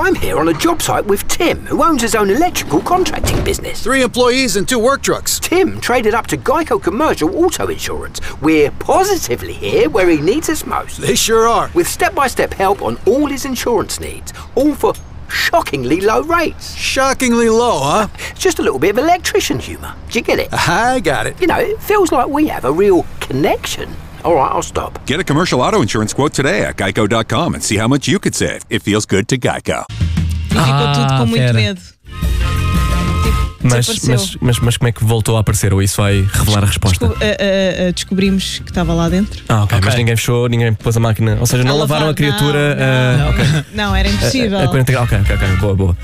I'm here on a job site with Tim, who owns his own electrical contracting business. 3 employees and 2 work trucks. Tim traded up to Geico Commercial Auto Insurance. We're positively here where he needs us most. They sure are. With step-by-step help on all his insurance needs, all for shockingly low rates. Shockingly low, huh? It's just a little bit of electrician humour. Do you get it? I got it. You know, it feels like we have a real connection. All right, I'll stop. Get a commercial auto insurance quote today at geico.com and see how much you could save. It feels good to Geico. E ficou tudo com muito fera. medo. Tipo, desapareceu. Mas como é que voltou a aparecer? Ou isso vai revelar a resposta? Descobrimos que estava lá dentro. Ok, mas ninguém fechou, ninguém pôs a máquina. Ou seja, não lavaram a criatura. Não, era impossível. Ok, boa.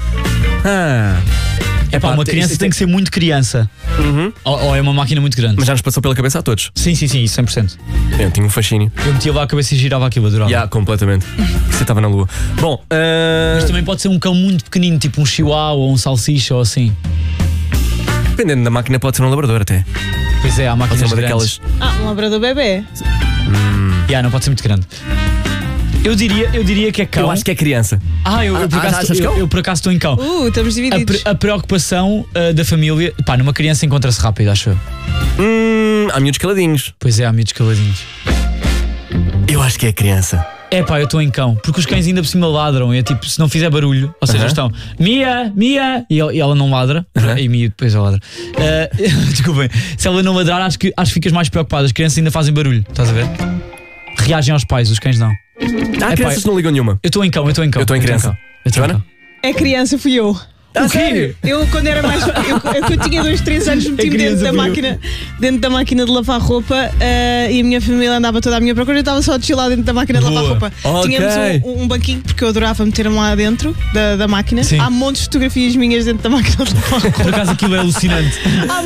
É pá, uma criança tem que ser muito criança. Ou é uma máquina muito grande. Mas já nos passou pela cabeça a todos. Sim, 100%. Eu tinha um fascínio. Eu metia lá a cabeça e girava aquilo, adorava. Completamente. Você estava na lua. Bom, mas também pode ser um cão muito pequenino, tipo um chihuahua ou um salsicha ou assim. dependendo da máquina, pode ser um labrador até. Pois é, há máquinas uma grandes. daquelas. Um labrador bebê. Não pode ser muito grande. Eu diria que é cão. Eu acho que é criança. Eu por acaso estou em cão. Estamos divididos. A preocupação da família. Pá, numa criança encontra-se rápido, acho eu. Há miúdos caladinhos. Pois é, há miúdos caladinhos. Eu acho que é criança. É pá, eu estou em cão. Porque os cães ainda por cima ladram. É tipo, se não fizer barulho, ou seja, estão Mia, Mia, e ela não ladra. E Mia depois ela ladra. Desculpem. Se ela não ladrar, acho que ficas mais preocupado. As crianças ainda fazem barulho, estás a ver? Reagem aos pais, os cães não. Crianças não ligam nenhuma. Eu estou em cão. Eu estou em criança. Joana? É criança, fui eu. Sério? Eu quando era mais. Eu tinha 2, 3 anos, meti-me dentro da máquina de lavar roupa e a minha família andava toda à minha procura. Eu estava só a chilar dentro da máquina de lavar roupa. Tínhamos um banquinho, porque eu adorava meter-me lá dentro da máquina. Sim. Há montes de fotografias minhas dentro da máquina de lavar roupa. Por acaso aquilo é alucinante.